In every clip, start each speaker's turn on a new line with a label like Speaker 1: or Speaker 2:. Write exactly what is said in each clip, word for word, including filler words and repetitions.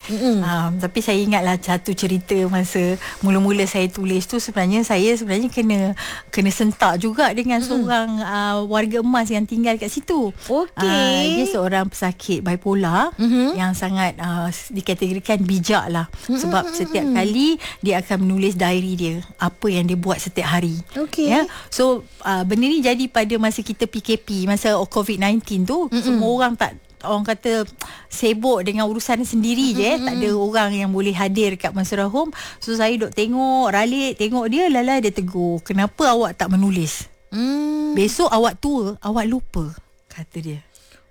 Speaker 1: um, Tapi saya ingatlah satu cerita masa mula-mula saya tulis tu, sebenarnya saya sebenarnya kena kena sentak juga dengan Mm-mm. seorang uh, warga emas yang tinggal kat situ.
Speaker 2: Okey.
Speaker 1: Uh, dia seorang pesakit bipolar Mm-mm. yang sangat uh, dikategorikan bijak lah. Mm-mm. Sebab setiap kali dia akan menulis diary dia, apa yang dia buat setiap hari.
Speaker 2: Okey.
Speaker 1: Ya? So uh, benda ni jadi pada masa kita P K P, masa covid sembilan belas tu. Mm-mm. Semua orang tak, orang kata sibuk dengan urusan sendiri mm-hmm. je, tak ada orang yang boleh hadir kat Mansura Home. So saya duk tengok Ralik, tengok dia, lala dia tegur, kenapa awak tak menulis? Mm. Besok awak tua, awak lupa, kata dia.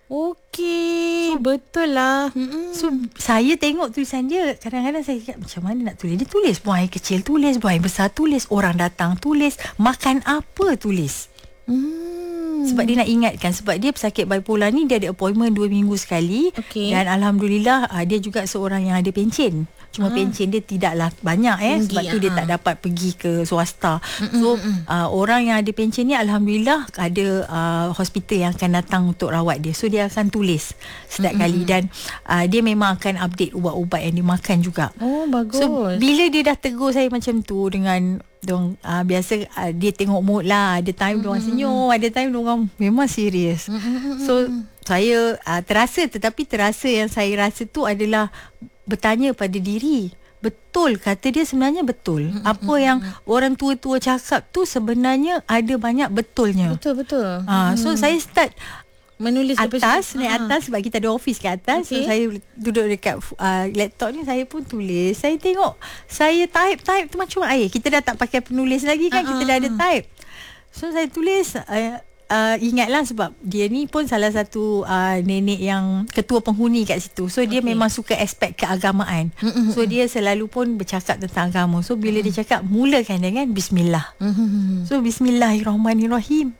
Speaker 2: Okey, so, betul lah. Mm-mm.
Speaker 1: So saya tengok tulisan dia, kadang-kadang saya cakap macam mana nak tulis. Dia tulis, buang air kecil tulis, buang air besar tulis, orang datang tulis, makan apa tulis. Hmm. Sebab dia nak ingatkan, sebab dia pesakit bipolar ni, dia ada appointment dua minggu sekali. Okay. Dan Alhamdulillah dia juga seorang yang ada pencen. Cuma ha. pencen dia tidaklah banyak eh Tinggi, sebab tu ha. dia tak dapat pergi ke swasta. Mm-mm. So uh, orang yang ada pencen ni Alhamdulillah ada uh, hospital yang akan datang untuk rawat dia. So dia akan tulis setiap Mm-mm. kali, dan uh, dia memang akan update ubat-ubat yang dia makan juga.
Speaker 2: Oh, bagus.
Speaker 1: So bila dia dah tegur saya macam tu dengan dong, uh, biasa uh, dia tengok mood lah. Ada time mm-hmm. diorang senyum, ada time diorang memang serius. Mm-hmm. So saya uh, terasa, tetapi terasa yang saya rasa tu adalah bertanya pada diri, betul kata dia, sebenarnya betul. Mm-hmm. Apa yang orang tua-tua cakap tu sebenarnya ada banyak betulnya.
Speaker 2: Betul-betul.
Speaker 1: Uh, so mm. saya start
Speaker 2: menulis
Speaker 1: atas, naik atas sebab kita ada office kat atas. Okay. So saya duduk dekat uh, laptop ni, saya pun tulis. Saya tengok, saya type-type tu macam air. Kita dah tak pakai penulis lagi kan, uh-huh. kita dah ada type. So saya tulis, uh, uh, ingatlah sebab dia ni pun salah satu uh, nenek yang ketua penghuni kat situ. So dia okay. memang suka aspek keagamaan. Mm-hmm. So dia selalu pun bercakap tentang agama. So bila mm-hmm. dia cakap, mulakan dengan bismillah. Mm-hmm. So bismillahirrahmanirrahim.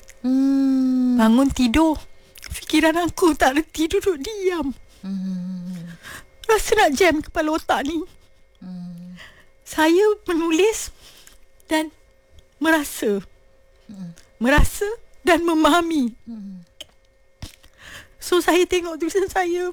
Speaker 1: Mm. Bangun tidur, fikiran aku tak reti, duduk diam. Hmm. Rasa nak jam kepala otak ni. Hmm. Saya menulis dan merasa. Hmm. Merasa dan memahami. Hmm. So saya tengok tulisan saya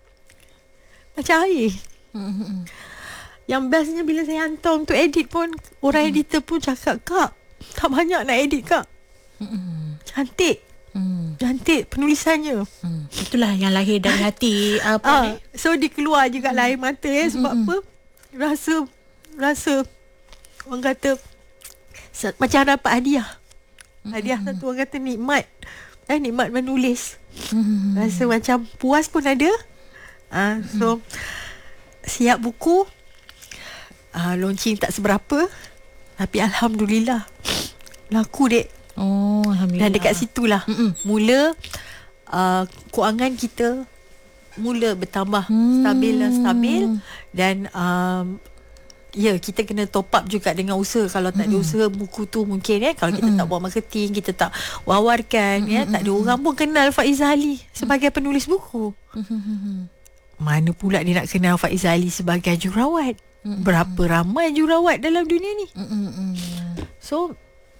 Speaker 1: macam air. Hmm. Yang bestnya bila saya hantar untuk edit pun, orang hmm. editor pun cakap, Kak, tak banyak nak edit, Kak. Hmm. Cantik. Hmm. Cantik penulisannya. Hmm.
Speaker 2: Itulah yang lahir dari hati apa ah, ni.
Speaker 1: So dia keluar juga lah air mata eh. Sebab hmm. apa? Rasa Rasa orang kata macam dapat hadiah. Hadiah hmm. satu, orang kata nikmat. Eh, nikmat menulis. Hmm. Rasa macam puas pun ada. Ah, so hmm. siap buku. Ah, launching tak seberapa, tapi Alhamdulillah laku, dek.
Speaker 2: Oh, Alhamdulillah.
Speaker 1: Dan dekat situlah Mm-mm. mula uh, kewangan kita mula bertambah hmm. stabil dan stabil. Dan um, ya, kita kena top up juga dengan usaha. Kalau tak ada usaha, buku tu mungkin eh, kalau kita Mm-mm. tak buat marketing, kita tak wawarkan ya, tak ada orang pun kenal Faizah Ali sebagai penulis buku. Mm-mm. Mana pula dia nak kenal Faizah Ali sebagai jururawat? Mm-mm. Berapa ramai jururawat dalam dunia ni? Mm-mm. So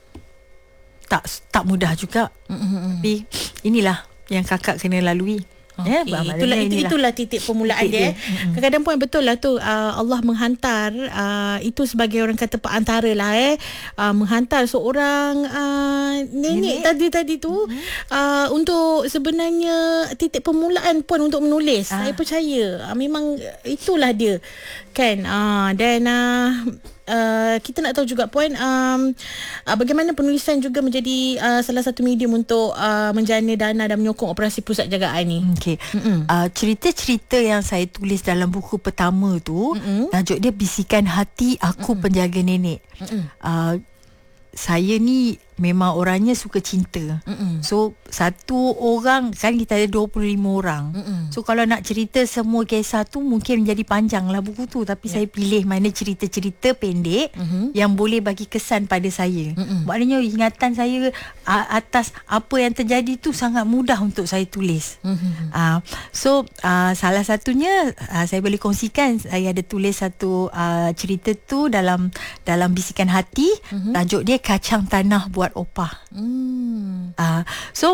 Speaker 1: tak tak mudah juga. Mm-hmm. Tapi inilah yang kakak kena lalui.
Speaker 2: Okay. Ya, itulah, itu, itulah titik permulaan titik dia. dia. Mm-hmm. Kadang-kadang pun betul lah tu, uh, Allah menghantar uh, itu sebagai orang kata perantara lah eh uh, menghantar seorang uh, nenek, nenek tadi-tadi tu mm-hmm. uh, untuk sebenarnya titik permulaan pun untuk menulis. Ah. Saya percaya uh, memang itulah dia kan. Uh, dan uh, Uh, kita nak tahu juga puan, um, uh, bagaimana penulisan juga menjadi uh, salah satu medium untuk uh, menjana dana dan menyokong operasi pusat jagaan ni.
Speaker 1: Okey. Uh, cerita-cerita yang saya tulis dalam buku pertama tu, Mm-mm. tajuk dia Bisikan Hati Aku Mm-mm. Penjaga Nenek. Uh, saya ni memang orangnya suka cinta. Mm-mm. So satu orang kan, kita ada dua puluh lima orang. Mm-mm. So kalau nak cerita semua kisah tu mungkin menjadi panjang lah buku tu. Tapi yeah. saya pilih mana cerita-cerita pendek mm-hmm. yang boleh bagi kesan pada saya. Mm-mm. Maknanya ingatan saya atas apa yang terjadi tu sangat mudah untuk saya tulis. Mm-hmm. uh, So uh, salah satunya uh, saya boleh kongsikan. Saya ada tulis satu uh, cerita tu dalam dalam Bisikan Hati. Mm-hmm. Tajuk dia Kacang Tanah Buat Opah. Mm. Uh, so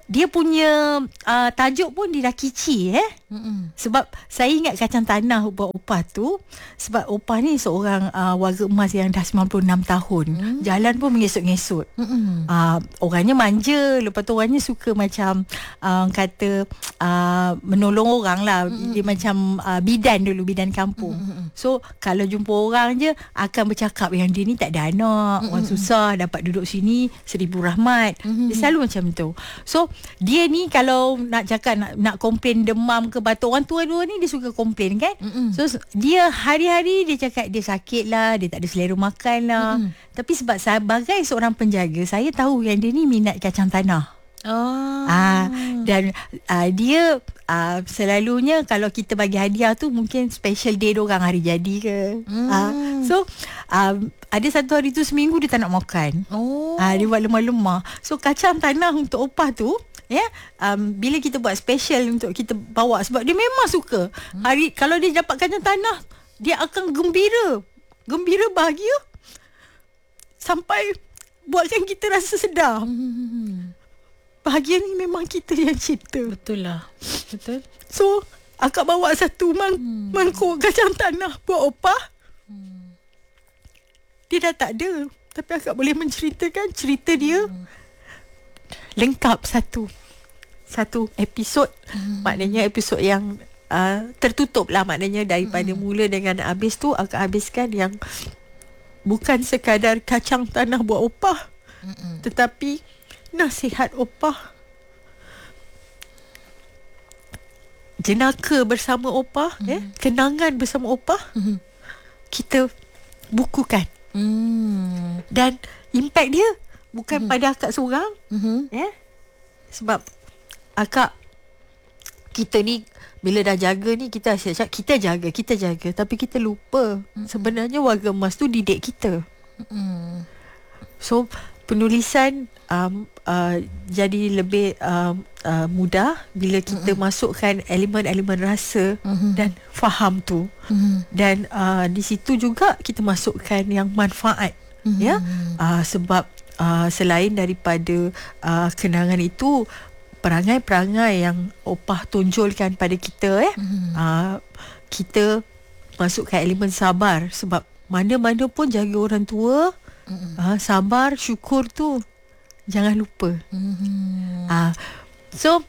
Speaker 1: dia punya uh, tajuk pun dia dah kici eh. Mm-mm. Sebab saya ingat kacang tanah buat opah tu, sebab opah ni seorang uh, warga emas yang dah sembilan puluh enam tahun. Mm. Jalan pun mengesut-ngesut. Uh, orangnya manja, lepas tu orangnya suka macam uh, kata uh, menolong orang lah. Mm. Dia macam uh, bidan dulu, bidan kampung. Mm. So kalau jumpa orang je akan bercakap yang dia ni tak ada anak, mm. orang susah dapat duduk sini, seribu rahmat. Mm. Dia selalu macam tu. So dia ni kalau nak cakap nak, nak komplain demam ke batuk, orang tua-tua ni dia suka komplain kan. Mm-mm. So dia hari-hari dia cakap dia sakit lah, dia tak ada selera makan lah. Mm-mm. Tapi sebab sebagai seorang penjaga, saya tahu yang dia ni minat kacang tanah. Oh. Ah, dan ah, dia ah, selalunya kalau kita bagi hadiah tu mungkin special day diorang hari jadi ke. Mm. Ah, so ah, ada satu hari tu seminggu dia tak nak makan. Oh. Ah, dia buat lemah-lemah. So kacang tanah untuk opah tu, ya, yeah, um, bila kita buat special untuk kita bawa, sebab dia memang suka. Hari kalau dia dapat kacang tanah, dia akan gembira. Gembira, bahagia sampai buatkan kita rasa sedar. Hmm. Bahagia ni memang kita yang cipta.
Speaker 2: Betul lah. Betul.
Speaker 1: So akak bawa satu mang- hmm. mangkuk kacang tanah buat opah. Hmm. Dia dah tak ada, tapi akak boleh menceritakan cerita dia. Hmm. Lengkap satu Satu episod. Hmm. Maknanya episod yang uh, tertutup lah. Maknanya daripada hmm. mula dengan habis tu, akak habiskan yang bukan sekadar kacang tanah buat opah, hmm. tetapi nasihat opah, jenaka bersama opah, hmm. eh, kenangan bersama opah, hmm. kita bukukan. Hmm. Dan impact dia bukan hmm. pada akak seorang, hmm. eh, sebab akak, kita ni bila dah jaga ni, kita asyik cakap kita jaga, kita jaga, tapi kita lupa mm-hmm. sebenarnya warga emas tu didik kita. Mm-hmm. So penulisan um, uh, jadi lebih um, uh, mudah bila kita mm-hmm. masukkan elemen-elemen rasa mm-hmm. dan faham tu. Mm-hmm. Dan uh, di situ juga kita masukkan yang manfaat. Mm-hmm. Ya, uh, sebab uh, selain daripada uh, kenangan itu, perangai-perangai yang opah tonjolkan pada kita, eh, mm-hmm. uh, kita masukkan elemen sabar. Sebab mana-mana pun jaga orang tua, mm-hmm. uh, sabar, syukur tu jangan lupa. Mm-hmm. uh, So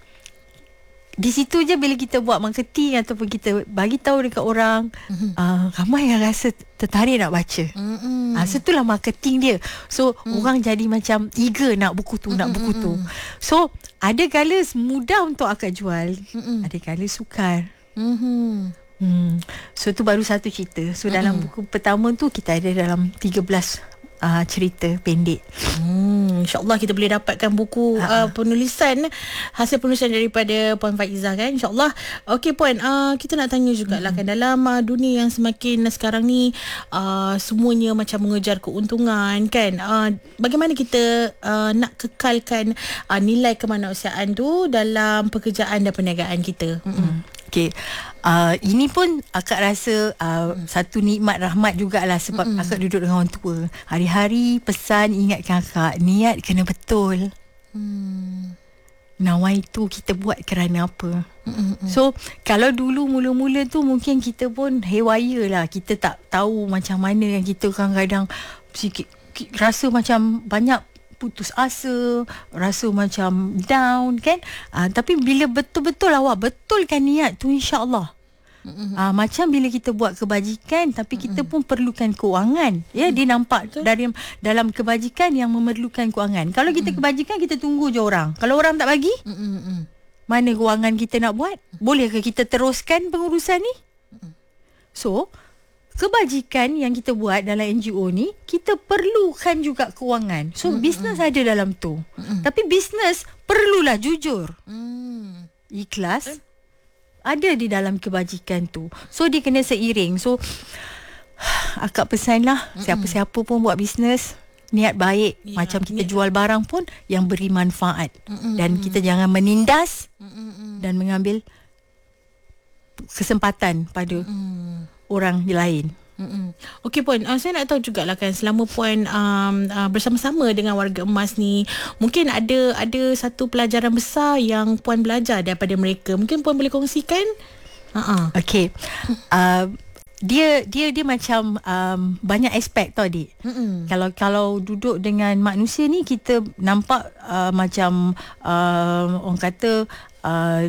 Speaker 1: di situ je bila kita buat marketing ataupun kita bagi tahu dekat orang, mm-hmm. uh, ramai yang rasa tertarik nak baca. Mm-hmm. uh, So itulah marketing dia. So mm. orang jadi macam eager nak buku tu, mm-hmm. nak buku tu. So ada kala mudah untuk akak jual, mm-hmm. ada kala sukar. Mm-hmm. hmm. So tu baru satu cerita. So mm-hmm. dalam buku pertama tu kita ada dalam tiga belas Uh, cerita pendek.
Speaker 2: Hmm, InsyaAllah kita boleh dapatkan buku uh, penulisan, hasil penulisan daripada Puan Faizah kan, InsyaAllah. Okey Puan, uh, kita nak tanya jugalah, hmm. kan dalam uh, dunia yang semakin sekarang ni uh, semuanya macam mengejar keuntungan kan, uh, bagaimana kita uh, nak kekalkan uh, nilai kemanusiaan tu dalam pekerjaan dan perniagaan kita? Hmm.
Speaker 1: Okay. Uh, ini pun akak rasa uh, mm. satu nikmat rahmat jugalah. Sebab mm-mm. akak duduk dengan orang tua, hari-hari pesan ingatkan akak, niat kena betul. mm. Nawai tu kita buat kerana apa. Mm-mm. So kalau dulu mula-mula tu mungkin kita pun hewaya lah, kita tak tahu macam mana yang kita kadang-kadang sikit, rasa macam banyak putus asa, rasa macam down kan. Uh, tapi bila betul-betul awak betulkan niat tu, insya-Allah. Mm-hmm. Uh, macam bila kita buat kebajikan, tapi mm-hmm. kita pun perlukan kewangan. Ya, mm-hmm. dia nampak betul. Dari dalam kebajikan yang memerlukan kewangan. Kalau kita mm-hmm. kebajikan, kita tunggu je orang. Kalau orang tak bagi, mm-hmm. mana kewangan kita nak buat? Bolehkah kita teruskan pengurusan ni? Mm-hmm. So kebajikan yang kita buat dalam N G O ni, kita perlukan juga kewangan. So mm-hmm. bisnes ada dalam tu. Mm-hmm. Tapi bisnes perlulah jujur, mm. ikhlas, mm. ada di dalam kebajikan tu. So dia kena seiring. So akak pesanlah, mm-hmm. siapa-siapa pun buat bisnes, niat baik. Ya, macam kita niat. Jual barang pun yang beri manfaat. Mm-hmm. Dan kita jangan menindas, mm-hmm. dan mengambil kesempatan pada mm. orang lain.
Speaker 2: Mm-mm. Okey Puan, uh, saya nak tahu jugalah kan selama Puan um, uh, bersama-sama dengan warga emas ni, mungkin ada ada satu pelajaran besar yang Puan belajar daripada mereka. Mungkin Puan boleh kongsikan? Uh-uh.
Speaker 1: Okey. Uh, dia dia dia macam um, banyak aspek tau dik. Mm-mm. Kalau kalau duduk dengan manusia ni kita nampak uh, macam uh, orang kata uh,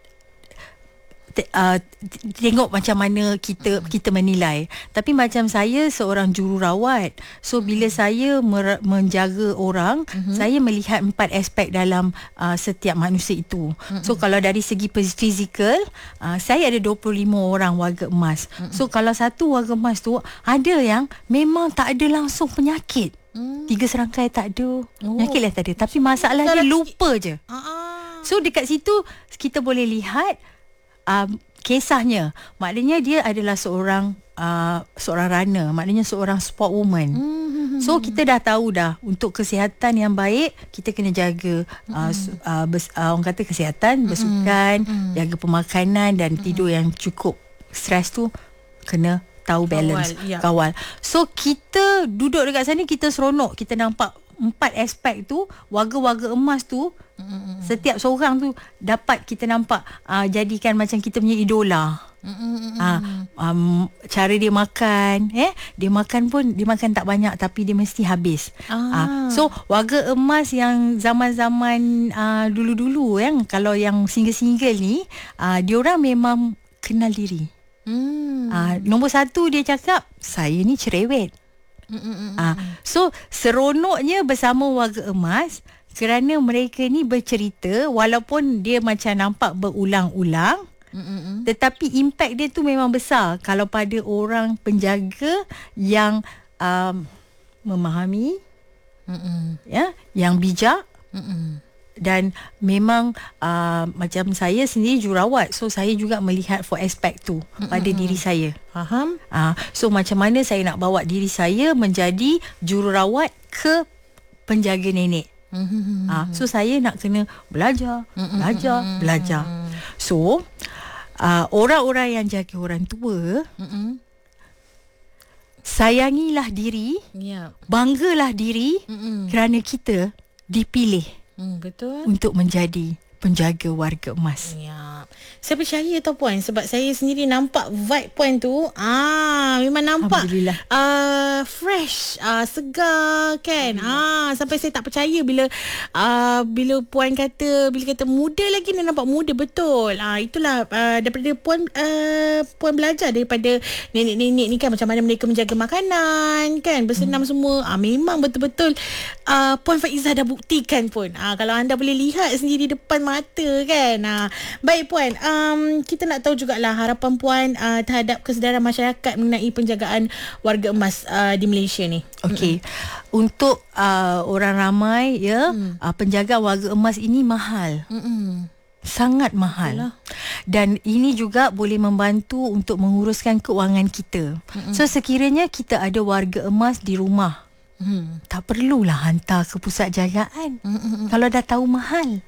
Speaker 1: Uh, tengok macam mana kita kita menilai. Tapi macam saya seorang jururawat, so bila saya mer- menjaga orang, uh-huh. saya melihat empat aspek dalam uh, setiap manusia itu. Uh-huh. So kalau dari segi fizikal, uh, saya ada dua puluh lima orang warga emas. Uh-huh. So kalau satu warga emas tu ada yang memang tak ada langsung penyakit. Uh-huh. Tiga serangkai tak ada. Oh. Penyakit lah tak ada. Tapi masalah dia lupa je. Uh-huh. So dekat situ kita boleh lihat Um, kisahnya, maknanya dia adalah seorang uh, seorang runner, maknanya seorang sport woman. Mm-hmm. So kita dah tahu dah untuk kesihatan yang baik kita kena jaga uh, mm-hmm. uh, bers, uh, orang kata kesihatan, bersukan, mm-hmm. jaga pemakanan dan mm-hmm. tidur yang cukup. Stres tu kena tahu balance, kawal, ya. kawal. So kita duduk dekat sana, kita seronok, kita nampak empat aspek tu, warga-warga emas tu, mm-hmm. setiap seorang tu dapat kita nampak uh, jadikan macam kita punya idola. Mm-hmm. Uh, um, cara dia makan, eh, dia makan pun dia makan tak banyak tapi dia mesti habis. Ah. Uh, so warga emas yang zaman-zaman uh, dulu-dulu, yang kalau yang single-single ni, uh, diorang memang kenal diri. Mm. Uh, nombor satu dia cakap, saya ni cerewet. Ah, so seronoknya bersama warga emas kerana mereka ni bercerita walaupun dia macam nampak berulang-ulang, Mm-mm. tetapi impak dia tu memang besar kalau pada orang penjaga yang um, memahami, Mm-mm. ya, yang bijak. Mm-mm. Dan memang uh, macam saya sendiri jururawat, so saya juga melihat for aspek tu mm-hmm. pada diri saya. Faham? Uh, so macam mana saya nak bawa diri saya menjadi jururawat ke penjaga nenek. Mm-hmm. Uh, so saya nak kena belajar, mm-hmm. belajar, belajar. So uh, orang-orang yang jaga orang tua, mm-hmm. sayangilah diri, yeah. banggalah diri, mm-hmm. kerana kita dipilih. Hmm, betul. Untuk menjadi penjaga warga emas.
Speaker 2: Ya. Saya percaya tau Puan, sebab saya sendiri nampak vibe Puan tu, ah memang nampak uh, fresh, uh, segar kan. Ah sampai saya tak percaya bila uh, bila Puan kata bila kata muda lagi, dia nampak muda betul. Ah itulah uh, daripada Puan uh, Puan belajar daripada nenek-nenek ni kan, macam mana mereka menjaga makanan kan, bersenam hmm. semua. Ah memang betul-betul uh, Puan Faizah dah buktikan pun. Ah kalau anda boleh lihat sendiri depan mata kan. Ah baik Puan, um, kita nak tahu jugalah harapan Puan uh, terhadap kesedaran masyarakat mengenai penjagaan warga emas uh, di Malaysia ni.
Speaker 1: Okey. Mm-hmm. Untuk uh, orang ramai ya, mm. uh, penjagaan warga emas ini mahal. Mm-mm. Sangat mahal. Yalah. Dan ini juga boleh membantu untuk menguruskan keuangan kita. Mm-mm. So sekiranya kita ada warga emas di rumah, mm. tak perlulah hantar ke pusat jagaan. Mm-mm. Kalau dah tahu mahal.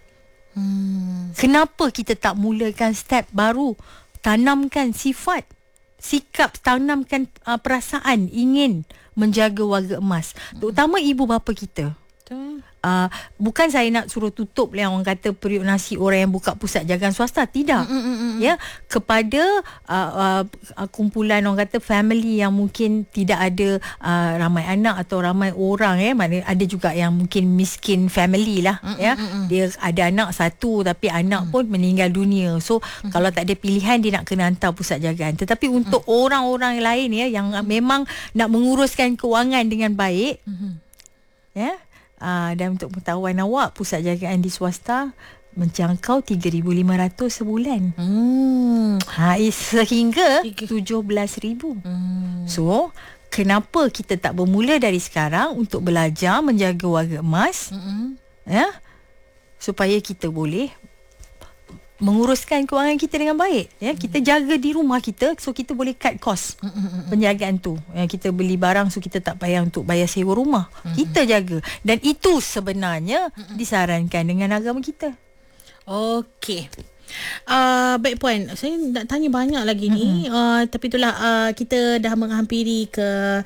Speaker 1: Hmm. Kenapa kita tak mulakan step baru, tanamkan sifat, sikap, tanamkan uh, perasaan ingin menjaga warga emas, terutama ibu bapa kita. Betul. Uh, bukan saya nak suruh tutup lah orang kata periuk nasi orang yang buka pusat jagaan swasta, tidak. Mm, mm, mm. Ya, kepada uh, uh, kumpulan orang kata family yang mungkin tidak ada uh, ramai anak atau ramai orang, ya, mana ada juga yang mungkin miskin family lah, mm, ya. Mm, mm. Dia ada anak satu tapi anak mm. pun meninggal dunia. So mm. kalau tak ada pilihan dia nak kena hantar pusat jagaan. Tetapi untuk mm. orang-orang lain ya yang mm. memang nak menguruskan kewangan dengan baik, mm. ya. Uh, dan untuk pengetahuan awak, pusat jagaan di swasta menjangkau tiga ribu lima ratus sebulan. Hmm. Ha, sehingga tujuh belas ribu. Hmm. So, kenapa kita tak bermula dari sekarang untuk belajar menjaga warga emas? Hmm. Ya? Supaya kita boleh menguruskan kewangan kita dengan baik, ya. Kita jaga di rumah kita, so kita boleh cut cost penjagaan tu, ya. Kita beli barang, so kita tak payah untuk bayar sewa rumah, kita jaga. Dan itu sebenarnya disarankan dengan agama kita.
Speaker 2: Okey. Uh, baik Puan, saya nak tanya banyak lagi ni, mm-hmm. uh, tapi itulah uh, kita dah menghampiri ke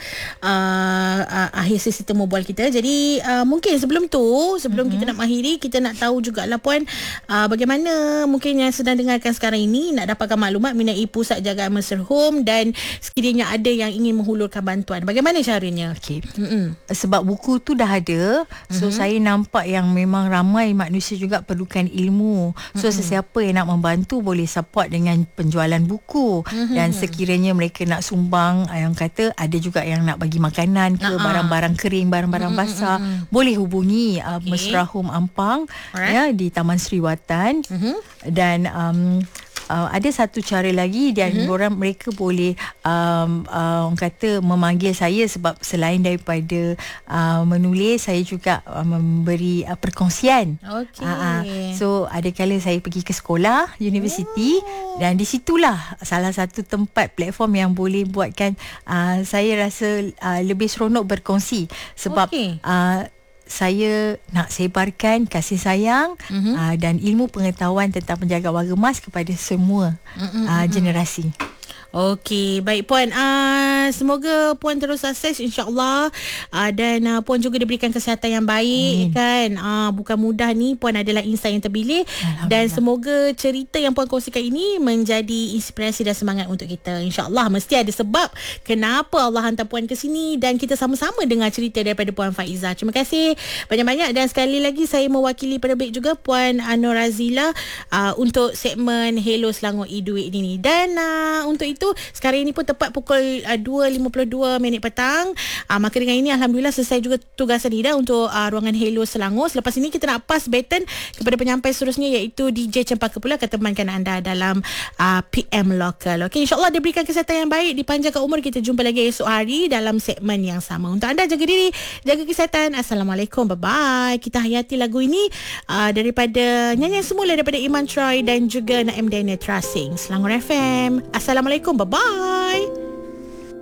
Speaker 2: uh, uh, akhir sesi temu bual kita. Jadi uh, mungkin sebelum tu, sebelum mm-hmm. kita nak mengakhiri, kita nak tahu jugalah Puan, uh, bagaimana mungkin yang sedang dengarkan sekarang ini nak dapatkan maklumat mengenai pusat jagaan Mercer Home, dan sekiranya ada yang ingin menghulurkan bantuan, bagaimana caranya?
Speaker 1: Okey. Mm-hmm. Sebab buku tu dah ada, so mm-hmm. saya nampak yang memang ramai manusia juga perlukan ilmu. So mm-hmm. sesiapa yang nak membantu boleh support dengan penjualan buku, mm-hmm. dan sekiranya mereka nak sumbang, yang kata ada juga yang nak bagi makanan ke, uh-huh. barang-barang kering, barang-barang mm-hmm. basah, mm-hmm. boleh hubungi uh, okay. Mesra Home Ampang, ya, di Taman Sri Watan, mm-hmm. dan um, Uh, ada satu cara lagi, dan mm-hmm. orang mereka boleh um, uh, orang kata memanggil saya, sebab selain daripada uh, menulis, saya juga uh, memberi uh, perkongsian.
Speaker 2: Okay.
Speaker 1: Uh, uh, so ada kala saya pergi ke sekolah, universiti, oh. dan di situlah salah satu tempat platform yang boleh buatkan uh, saya rasa uh, lebih seronok berkongsi, sebab okay. uh, saya nak sebarkan kasih sayang mm-hmm. uh, dan ilmu pengetahuan tentang penjaga warga emas kepada semua mm-hmm. uh, generasi.
Speaker 2: Okey, baik Puan. Uh, semoga Puan terus sukses insya-Allah, uh, dan uh, Puan juga diberikan kesihatan yang baik. Amin. Kan. Uh, bukan mudah ni, Puan adalah insan yang terpilih, dan semoga cerita yang Puan kongsikan ini menjadi inspirasi dan semangat untuk kita. Insya-Allah mesti ada sebab kenapa Allah hantar Puan ke sini, dan kita sama-sama dengar cerita daripada Puan Faizah. Terima kasih banyak-banyak, dan sekali lagi saya mewakili penerbit juga Puan Nur Razila uh, untuk segmen Hello Selangor E-Duit ini. Dan uh, untuk itu sekarang ini pun tepat pukul uh, dua lima puluh dua minit petang. Uh, maka dengan ini alhamdulillah selesai juga tugasan Ida untuk uh, ruangan Hello Selangor. Selepas ini kita nak pass baton kepada penyampai seterusnya, iaitu D J Cempaka Pula akan temankan anda dalam uh, P M Local. Okey, insya-Allah diberikan kesihatan yang baik, dipanjangkan umur. Kita jumpa lagi esok hari dalam segmen yang sama. Untuk anda, jaga diri, jaga kesihatan. Assalamualaikum, bye bye. Kita hayati lagu ini uh, daripada nyanyian semula daripada Iman Troy dan juga Naim Daniel Tracing, Selangor F M. Assalamualaikum, bye bye.